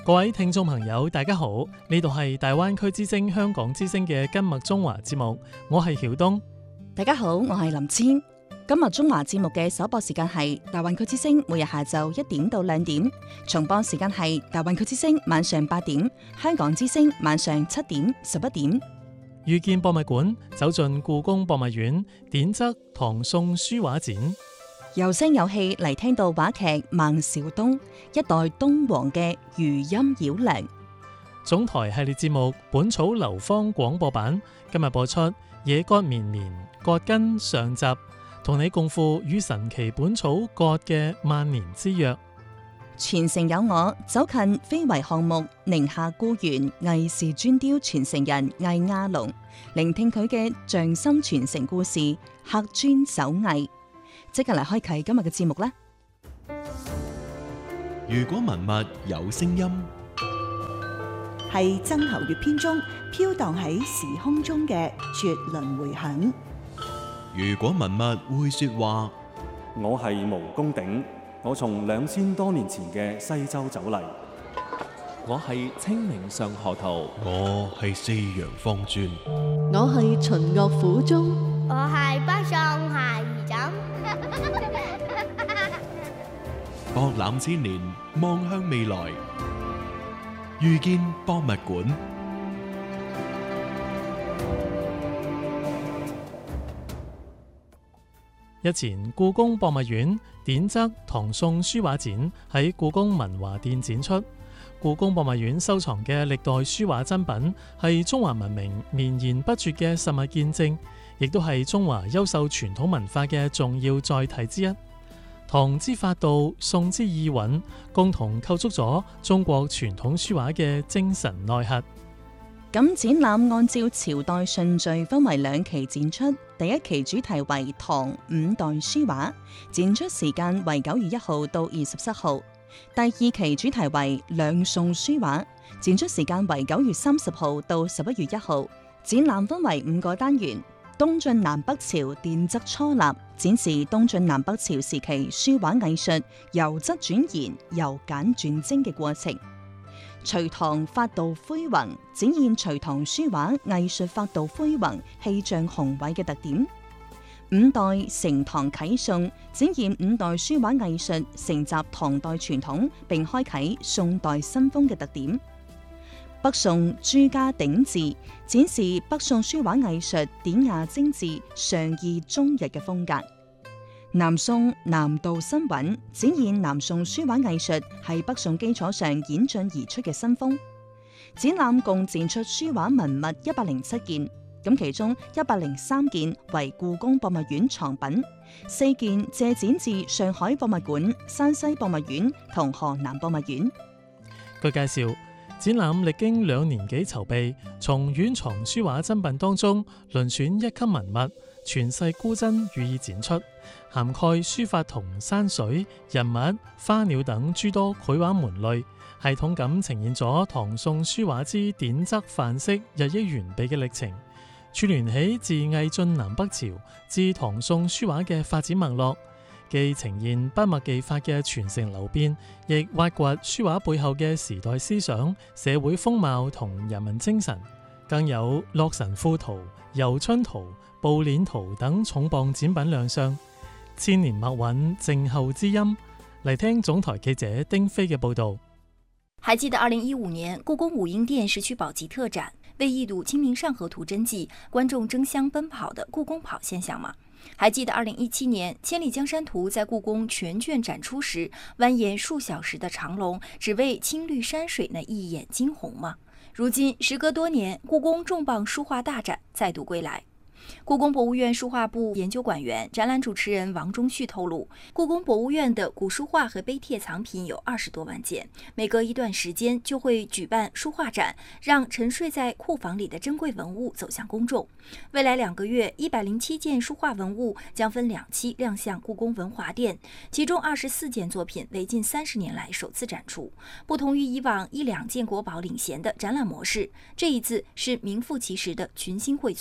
各位聽眾朋友，大家好，呢度係大灣區之聲香港之聲嘅今日中華節目，我係曉東。 大家好，我係林千。今日中華節目嘅首播時間係大灣區之聲每日下晝1點到2點，重播時間係大灣區之聲晚上8點，香港之聲晚上7點、11點。 遇見博物館，走進故宮博物院，典則唐宋書畫展。 有聲有氣嚟聽到話劇《孟小冬》，一代東王嘅餘音繞梁。 總台系列節目《本草流芳廣播版》今日播出《野葛綿綿葛根》上集，同你共赴與神奇本草葛嘅萬年之約。 傳承有我，走近非遺項目寧夏故園魏氏磚雕傳承人魏亞龍，聆聽佢嘅匠心傳承故事，刻磚手藝。即刻嚟開啟今日嘅節目啦！ 如果文物有聲音， 係曾侯乙編中飄蕩喺時空中嘅絕倫迴響。 如果文物會說話， 我係毛公鼎，我從2000多年前嘅西周走嚟。 我係清明上河圖， 我係四陽方尊， 我係秦樂府中， 我係北宋鞋兒枕。 博覽千年，望向未來，遇見博物館。 日前，故宮博物院典則唐宋書畫展喺故宮文華殿展出。故宮博物院收藏嘅歷代書畫珍品，係中華文明綿延不絕嘅實物見證，亦都係中華優秀傳統文化嘅重要載體之一。唐之法度，宋之意韻，共同構築咗中國傳統書畫嘅精神內核。 咁展覽按照朝代順序分為2期展出，第一期主題為唐5代書畫，展出時間為9月1號到27號；第二期主題為兩宋書畫，展出時間為9月30號到11月1號。展覽分為5個單元。東晉南北朝典則初立，展示東晉南北朝時期書畫藝術由質轉研、由簡轉精嘅過程。隋唐法度恢宏，展現隋唐書畫藝術法度恢宏、氣象宏偉嘅特點。5代承唐啟宋，展現5代書畫藝術承襲唐代傳統，並開啟宋代新風嘅特點。北宋朱家鼎治，展示北宋書畫藝術典雅精緻、上意中逸嘅風格。南宋南道新韻，展現南宋書畫藝術喺北宋基礎上演進而出嘅新風。展覽共展出書畫文物107件，咁其中103件為故宮博物院藏品，4件借展自上海博物館、山西博物院同河南博物院。 據介紹，展覽歷經2年幾籌備，從院藏書畫珍品當中遴選1級文物，傳世孤珍予以展出，涵蓋書法同山水、人物、花鳥等諸多繪畫門類，系統咁呈現咗唐宋書畫之典則範式日益完備嘅歷程，串聯起自魏晉南北朝至唐宋書畫嘅發展脈絡，既呈現筆墨技法嘅傳承流變，亦挖掘書畫背後嘅時代思想、社會風貌同人民精神，更有《洛神賦圖》、《遊春圖》、《步輦圖》等重磅展品亮相。千年默韻，靜候之音。嚟聽總台記者丁飛嘅報道。 還記得2015年故宮武英殿石渠寶笈特展，為一睹《清明上河圖》真跡，觀眾爭相奔跑的故宮跑現象嗎？還記得2017年《千里江山圖》在故宮全卷展出時，蜿蜒數小時的長龍，只為青綠山水那一眼驚鴻嗎？如今時隔多年，故宮重磅書畫大展再度歸來。故宮博物院書畫部研究館員、展覽主持人王忠旭透露，故宮博物院的古書畫和碑帖藏品有20多萬件，每隔一段時間就會舉辦書畫展，讓沉睡在庫房裡的珍貴文物走向公眾。未來2個月，107件書畫文物將分2期亮相故宮文華殿，其中24件作品為近30年來首次展出。不同於以往1-2件國寶領銜的展覽模式，這一次是名副其實的群星薈萃。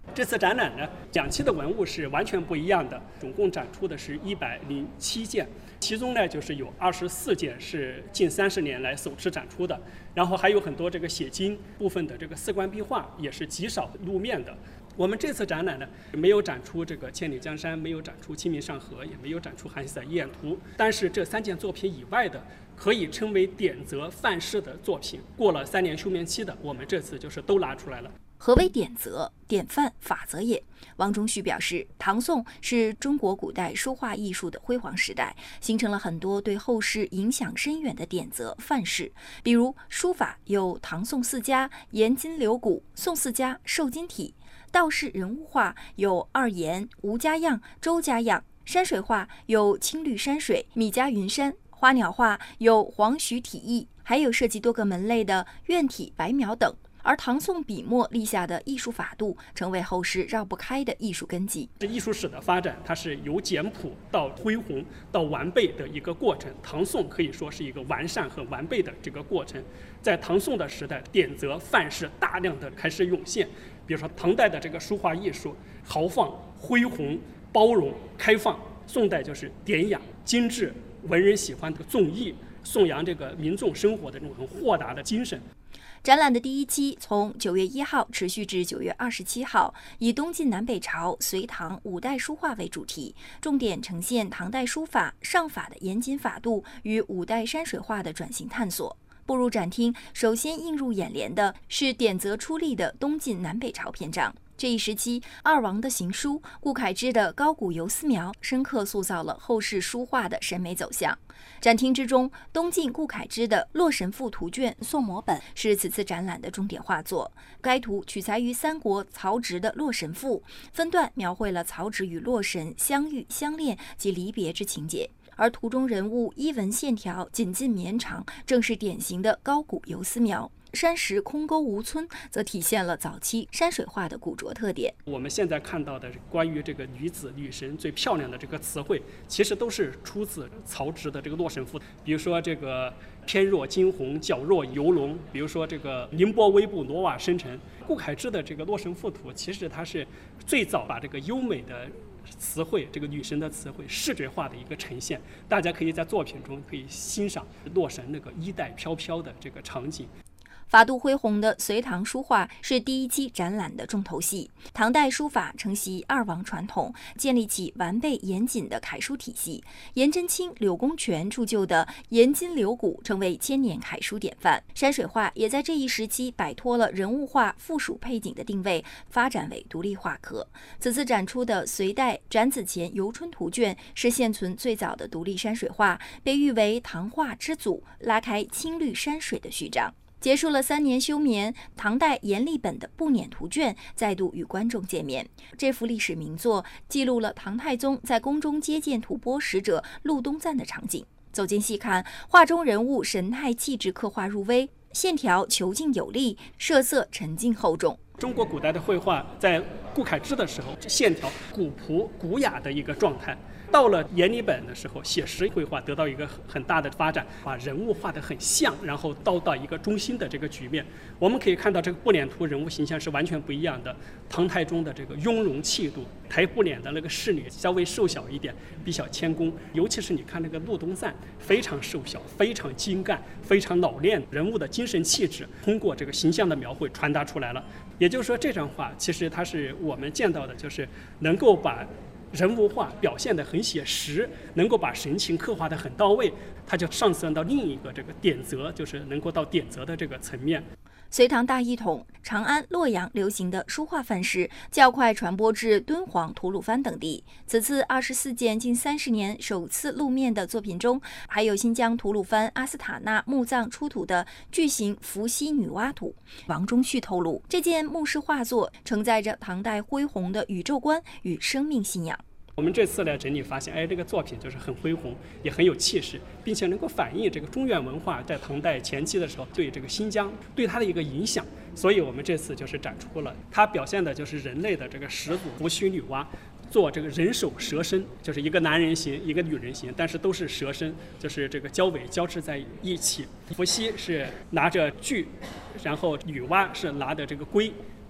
这次展览呢，2期的文物是完全不一样的，总共展出的是107件，其中呢就是有24件是近30年来首次展出的，然后还有很多这个写经部分的这个丝观壁画也是极少露面的。我们这次展览呢，没有展出这个千里江山，没有展出清明上河，也没有展出韩熙载夜宴图，但是这3件作品以外的，可以称为典则范式的作品，过了3年休眠期的，我们这次就是都拿出来了。 何为典则、典范、法则也？王中旭表示，唐宋是中国古代书画艺术的辉煌时代，形成了很多对后世影响深远的典则范式。比如书法有唐宋4家颜筋柳骨，宋4家瘦金体；道士人物画有二颜、吴家样、周家样；山水画有青绿山水、米家云山；花鸟画有黄徐体意，还有涉及多个门类的院体、白描等。而唐宋笔墨立下的艺术法度，成为后世绕不开的艺术根基。 这艺术史的发展，它是由简朴到恢宏到完备的一个过程。唐宋可以说是一个完善和完备的这个过程。在唐宋的时代，典则范式大量的开始涌现。比如说唐代的这个书画艺术，豪放、恢宏、包容、开放；宋代就是典雅、精致，文人喜欢的纵逸，颂扬这个民众生活的这种很豁达的精神。 展览的第1期从9月1号持续至9月27号，以东晋南北朝、隋唐5代书画为主题，重点呈现唐代书法、上法的严谨法度与5代山水画的转型探索。步入展厅，首先映入眼帘的是典则出力的东晋南北朝篇章。这一时期，二王的行书、顾恺之的高古游丝描，深刻塑造了后世书画的审美走向。展厅之中，东晋顾恺之的《洛神赋图卷宋摹本》是此次展览的重点画作。该图取材于三国曹植的《洛神赋》，分段描绘了曹植与洛神相遇、相恋及离别之情节。而图中人物衣纹线条紧近绵长，正是典型的高古游丝描。山石空沟无皴，则体现了早期山水画的古拙特点。 我们现在看到的关于这个女子女神最漂亮的这个词汇，其实都是出自曹植的这个《洛神赋》。比如说这个翩若惊鸿，皎若游龙；比如说这个凌波微步，挪瓦生尘。顾恺之的这个《洛神赋图》，其实它是最早把这个优美的词汇，这个女神的词汇视觉化的一个呈现。大家可以在作品中可以欣赏洛神那个衣带飘飘的这个场景。 法度恢宏的隋唐书画是第1期展览的重头戏。唐代书法承袭二王传统，建立起完备严谨的楷书体系。颜真卿、柳公权铸就的颜筋柳骨成为千年楷书典范。山水画也在这一时期摆脱了人物画附属配景的定位，发展为独立画科。此次展出的隋代展子虔游春图卷是现存最早的独立山水画，被誉为唐画之祖，拉开青绿山水的序章。结束了3年休眠，唐代阎立本的步辇图卷再度与观众见面。这幅历史名作记录了唐太宗在宫中接见吐蕃使者陆东赞的场景。走近细看，画中人物神态气质刻画入微，线条遒劲有力，设色沉静厚重。 中国古代的绘画在顾恺之的时候，线条古朴古雅的一个状态。到了阎立本的时候，写实绘画得到一个很大的发展，把人物画得很像，然后到一个中心的这个局面。我们可以看到这个步辇图人物形象是完全不一样的。唐太宗的这个雍容气度，抬步辇的那个侍女稍微瘦小一点，比较谦恭。尤其是你看那个陆东赞，非常瘦小，非常精干，非常老练，人物的精神气质通过这个形象的描绘传达出来了。也就是说，这张画其实它是我们见到的，就是能够把人物画表现得很写实，能够把神情刻画得很到位，它就上升到另一个这个典则，就是能够到典则的这个层面。 隋唐大一统，长安、洛阳流行的书画范式较快传播至敦煌、吐鲁番等地。此次24件近30年首次露面的作品中，还有新疆吐鲁番阿斯塔纳墓葬出土的巨型伏羲女娲图。王中旭透露，这件墓室画作承载着唐代恢宏的宇宙观与生命信仰。 我们这次来整理发现，这个作品就是很恢宏，也很有气势，并且能够反映这个中原文化在唐代前期的时候对这个新疆对它的一个影响。所以我们这次就是展出了它表现的就是人类的这个始祖伏羲女娲做这个人首蛇身，就是一个男人形一个女人形，但是都是蛇身，就是这个交尾交织在一起。伏羲是拿着锯，然后女娲是拿着这个龟。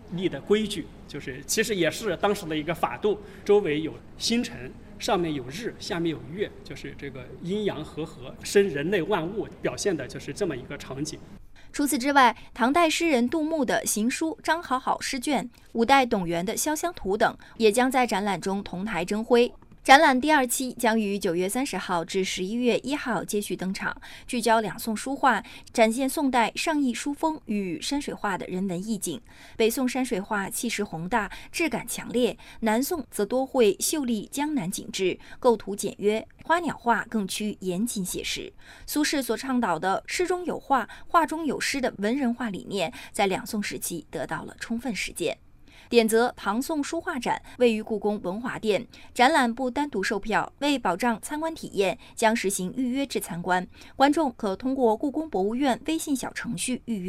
立的规矩，就是其实也是当时的一个法度，周围有星辰，上面有日，下面有月，就是这个阴阳和合，生人类万物，表现的就是这么一个场景。 除此之外，唐代诗人杜牧的行书、张好好诗卷、五代董源的潇湘图等，也将在展览中同台争辉。展览第2期将于9月30号至11月1号接续登场，聚焦两宋书画，展现宋代上意书风与山水画的人文意境。北宋山水画气势宏大，质感强烈；南宋则多绘秀丽江南景致，构图简约，花鸟画更趋严谨写实。苏轼所倡导的诗中有画，画中有诗的文人画理念，在两宋时期得到了充分实践。典则唐宋书画展位于故宫文华殿，展览不单独售票，为保障参观体验，将实行预约制参观。观众可通过故宫博物院微信小程序预约。